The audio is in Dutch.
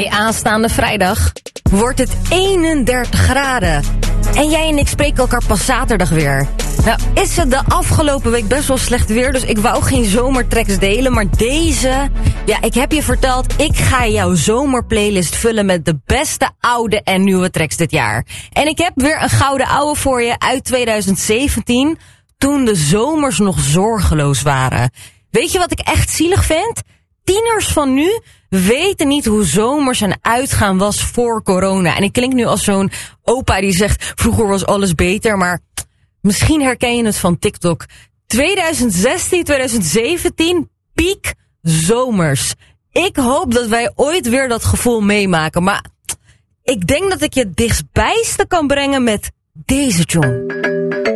Hey, aanstaande vrijdag wordt het 31 graden. En jij en ik spreken elkaar pas zaterdag weer. Nou, is het de afgelopen week best wel slecht weer, dus ik wou geen zomertracks delen. Maar deze, ja, ik heb je verteld, ik ga jouw zomerplaylist vullen met de beste oude en nieuwe tracks dit jaar. En ik heb weer een gouden ouwe voor je uit 2017, toen de zomers nog zorgeloos waren. Weet je wat ik echt zielig vind? Tieners van nu weten niet hoe zomers en uitgaan was voor corona. En ik klink nu als zo'n opa die zegt, vroeger was alles beter, maar misschien herken je het van TikTok. 2016, 2017, piek zomers. Ik hoop dat wij ooit weer dat gevoel meemaken, maar ik denk dat ik je het dichtstbijste kan brengen met deze tune.